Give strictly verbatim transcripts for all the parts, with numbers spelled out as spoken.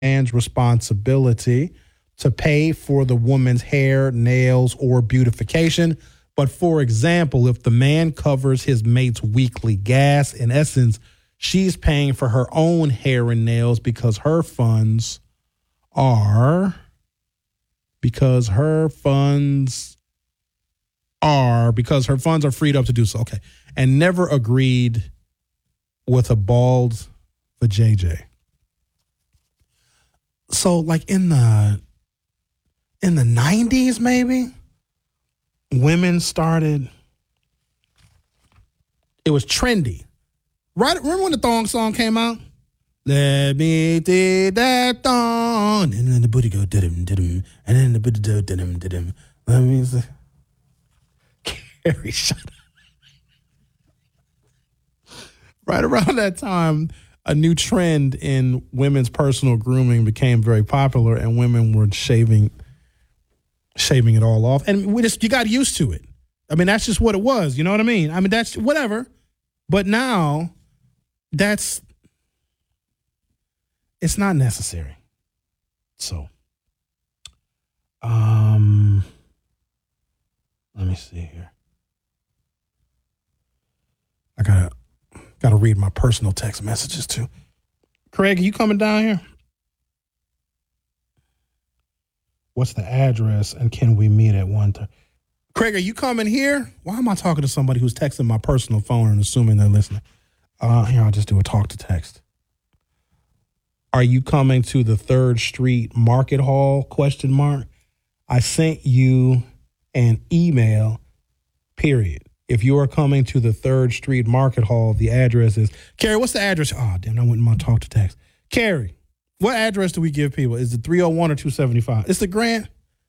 man's responsibility to pay for the woman's hair, nails, or beautification. But for example, if the man covers his mate's weekly gas, in essence, she's paying for her own hair and nails because her funds are, because her funds are, because her funds are freed up to do so. Okay. And never agreed with a bald vajayjay. So like in the, in the nineties, maybe, women started, it was trendy. Right? Remember when the thong song came out? Let me take that thong. And then the booty go, did-him, did-him. And then the booty go, did-him, did-him. Let me say, Carrie, shut up. Right around that time, a new trend in women's personal grooming became very popular, and women were shaving shaving it all off. And we just, you got used to it. I mean, that's just what it was. You know what I mean? I mean, that's whatever. But now, that's, it's not necessary. So, um, let me see here. I gotta, gotta read my personal text messages too. Craig, are you coming down here? What's the address, and can we meet at one time? Craig, are you coming here? Why am I talking to somebody who's texting my personal phone and assuming they're listening? Uh, here, I'll just do a talk to text. Are you coming to the Third Street Market Hall? Question mark. I sent you an email, period. If you are coming to the Third Street Market Hall, the address is, Carrie, what's the address? Oh, damn, I went in my talk to text. Carrie, what address do we give people? Is it three oh one or two seventy-five? It's the Grant.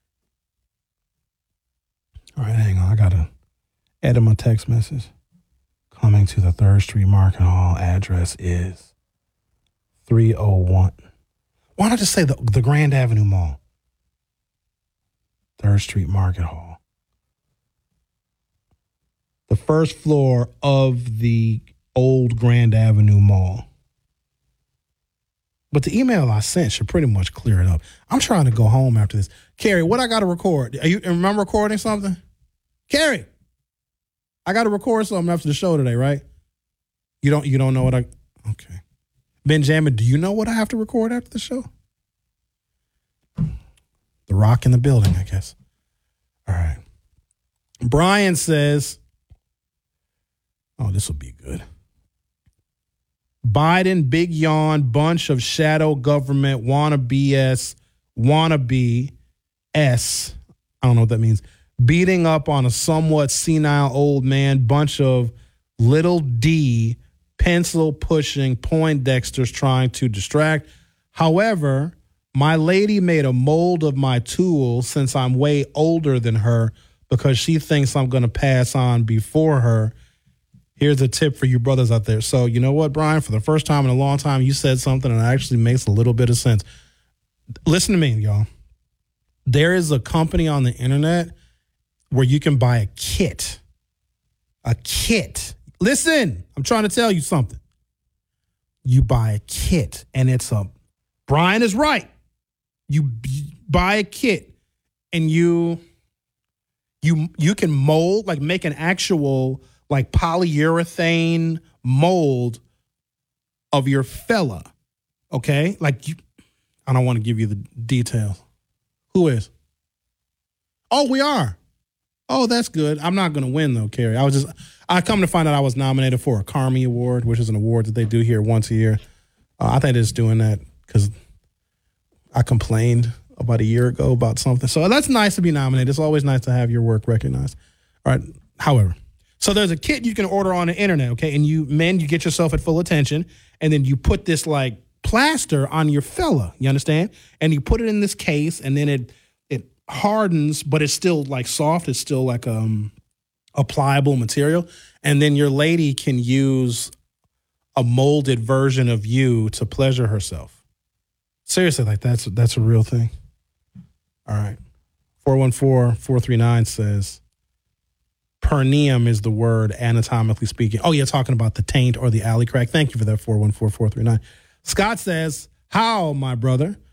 All right, hang on. I got to edit my text message. Coming to the Third Street Market Hall, address is three oh one. Why not just say the, the Grand Avenue Mall? Third Street Market Hall. The first floor of the old Grand Avenue Mall. But the email I sent should pretty much clear it up. I'm trying to go home after this. Carrie, what I got to record? Are you remember recording something? Carrie, I got to record something after the show today, right? You don't you don't know what I... Okay. Benjamin, do you know what I have to record after the show? The Rock in the building, I guess. All right. Brian says... Oh, this will be good. Biden, big yawn, bunch of shadow government, wanna B S, wannabe S, I don't know what that means, beating up on a somewhat senile old man, bunch of little D, pencil pushing Poindexters trying to distract. However, my lady made a mold of my tool since I'm way older than her because she thinks I'm going to pass on before her. Here's a tip for you brothers out there. So you know what, Brian? For the first time in a long time, you said something that actually makes a little bit of sense. Listen to me, y'all. There is a company on the internet where you can buy a kit. A kit. Listen, I'm trying to tell you something. You buy a kit, and it's a, Brian is right. You b- buy a kit, and you, you, you can mold, like make an actual like polyurethane mold of your fella, okay? Like you, I don't want to give you the details. Who is? Oh, we are. Oh, that's good. I'm not going to win though, Carrie. I was just, I come to find out I was nominated for a Carmi Award, which is an award that they do here once a year. Uh, I think they're just doing that because I complained about a year ago about something. So that's nice to be nominated. It's always nice to have your work recognized. All right. However, so there's a kit you can order on the internet, okay? And you, men, you get yourself at full attention, and then you put this like plaster on your fella, you understand? And you put it in this case, and then it it hardens, but it's still like soft. It's still like um a pliable material. And then your lady can use a molded version of you to pleasure herself. Seriously, like that's that's a real thing. All right. four one four, four three nine says, perineum is the word anatomically speaking. Oh, you're talking about the taint or the alley crack. Thank you for that, four one four, four three nine. Scott says, How, my brother?